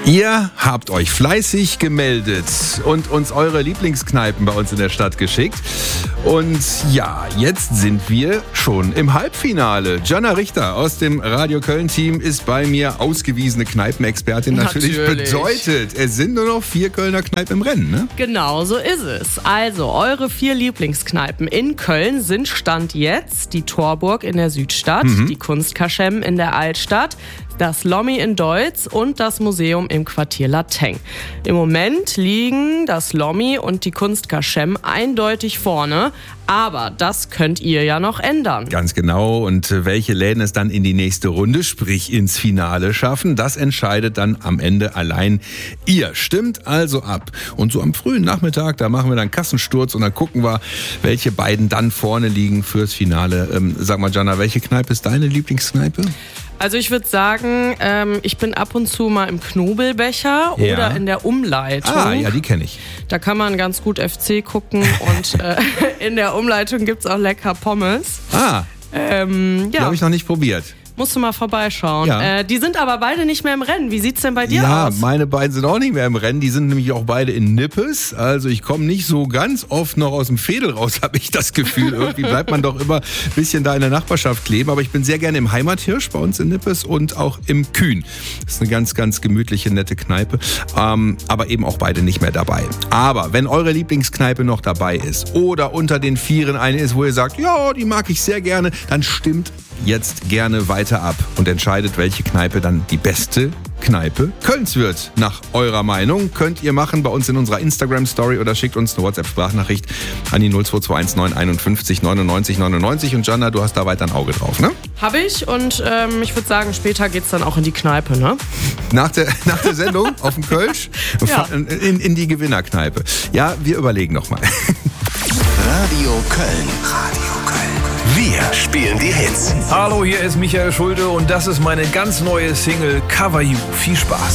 Ihr habt euch fleißig gemeldet und uns eure Lieblingskneipen bei uns in der Stadt geschickt. Und ja, jetzt sind wir schon im Halbfinale. Jana Richter aus dem Radio Köln-Team ist bei mir, ausgewiesene Kneipenexpertin natürlich. Bedeutet, es sind nur noch 4 Kölner Kneipen im Rennen, ne? Genau so ist es. Also, eure 4 Lieblingskneipen in Köln sind Stand jetzt die Torburg in der Südstadt, die Kunst Kaschem in der Altstadt, das Lommi in Deutz und das Museum im Quartier Lateng. Im Moment liegen das Lommi und die Kunst Kaschem eindeutig vorne, aber das könnt ihr ja noch ändern. Ganz genau. Und welche Läden es dann in die nächste Runde, sprich ins Finale schaffen, das entscheidet dann am Ende allein ihr. Stimmt also ab. Und so am frühen Nachmittag, da machen wir dann Kassensturz und dann gucken wir, welche beiden dann vorne liegen fürs Finale. Sag mal, Jana, welche Kneipe ist deine Lieblingskneipe? Also ich würde sagen, ich bin ab und zu mal im Knobelbecher oder in der Umleitung. Ah, ja, die kenne ich. Da kann man ganz gut FC gucken und in der Umleitung gibt es auch lecker Pommes. Ah, die habe ich noch nicht probiert. Musst du mal vorbeischauen. Ja. Die sind aber beide nicht mehr im Rennen. Wie sieht's denn bei dir aus? Ja, meine beiden sind auch nicht mehr im Rennen. Die sind nämlich auch beide in Nippes. Also ich komme nicht so ganz oft noch aus dem Veedel raus, habe ich das Gefühl. Irgendwie bleibt man doch immer ein bisschen da in der Nachbarschaft kleben. Aber ich bin sehr gerne im Heimathirsch bei uns in Nippes und auch im Kühn. Das ist eine ganz, ganz gemütliche, nette Kneipe. Aber eben auch beide nicht mehr dabei. Aber wenn eure Lieblingskneipe noch dabei ist oder unter den 4 eine ist, wo ihr sagt, ja, die mag ich sehr gerne, dann stimmt jetzt gerne weiter ab und entscheidet, welche Kneipe dann die beste Kneipe Kölns wird. Nach eurer Meinung könnt ihr machen bei uns in unserer Instagram-Story oder schickt uns eine WhatsApp-Sprachnachricht an die 02219 51 99 99. Und Jana, du hast da weiter ein Auge drauf, ne? Hab ich und ich würde sagen, später geht's dann auch in die Kneipe, ne? Nach der Sendung auf dem Kölsch in die Gewinnerkneipe. Ja, wir überlegen nochmal. Radio Köln. Wir spielen die Hits. Hallo, hier ist Michael Schulte und das ist meine ganz neue Single Cover You. Viel Spaß.